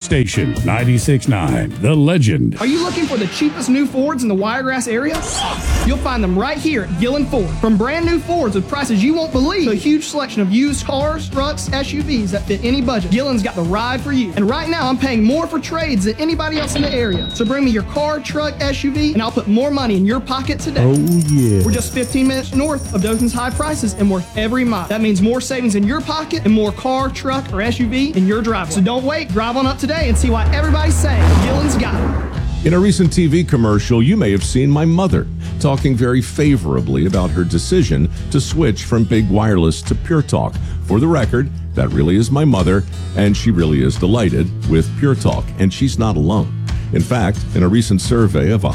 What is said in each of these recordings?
station, 96.9, The Legend. Are you looking for the cheapest new Fords in the Wiregrass area? You'll find them right here at Gillen Ford. From brand new Fords with prices you won't believe to a huge selection of used cars, trucks, SUVs that fit any budget, Gillen's got the ride for you. And right now, I'm paying more for trades than anybody else in the area. So bring me your car, truck, SUV, and I'll put more money in your pocket today. Oh, yeah. We're just 15 minutes north of Dothan's high prices and worth every mile. That means more savings in your pocket and more car, truck, or SUV in your driveway. So don't wait. Drive on up today and see why everybody's saying Gillen's got it. In a recent TV commercial, you may have seen my mother talking very favorably about her decision to switch from Big Wireless to Pure Talk. For the record, that really is my mother, and she really is delighted with Pure Talk, and she's not alone. In fact, in a recent survey of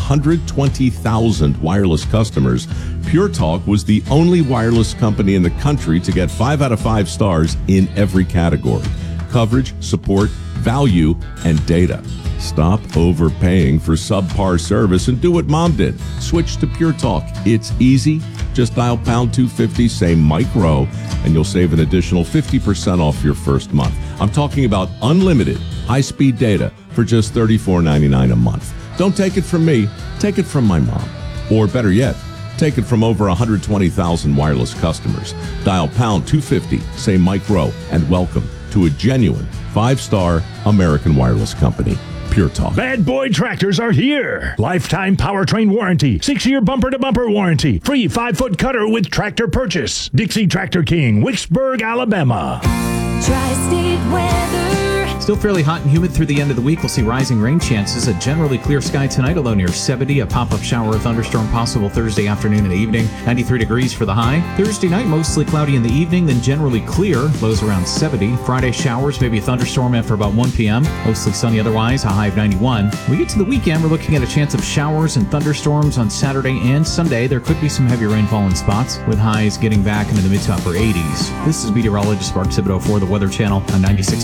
120,000 wireless customers, Pure Talk was the only wireless company in the country to get 5 out of 5 stars in every category: coverage, support, value, and data. Stop overpaying for subpar service and do what Mom did. Switch to Pure Talk. It's easy. Just dial pound 250, say Mike Rowe, and you'll save an additional 50% off your first month. I'm talking about unlimited high-speed data for just $34.99 a month. Don't take it from me. Take it from my mom. Or better yet, take it from over 120,000 wireless customers. Dial pound 250, say Mike Rowe, and welcome to a genuine 5-star American wireless company. Pure Talk. Bad Boy Tractors are here. Lifetime powertrain warranty, 6-year bumper-to-bumper warranty, free 5-foot cutter with tractor purchase. Dixie Tractor King, Wicksburg, Alabama. Tri-State weather. Still fairly hot and humid through the end of the week. We'll see rising rain chances. A generally clear sky tonight, a low near 70. A pop-up shower or thunderstorm possible Thursday afternoon and evening. 93 degrees for the high. Thursday night, mostly cloudy in the evening, then generally clear. Lows around 70. Friday, showers, maybe a thunderstorm after about 1 p.m. Mostly sunny otherwise, a high of 91. When we get to the weekend, we're looking at a chance of showers and thunderstorms on Saturday and Sunday. There could be some heavy rainfall in spots, with highs getting back into the mid to upper 80s. This is meteorologist Mark Thibodeau for the Weather Channel on 96.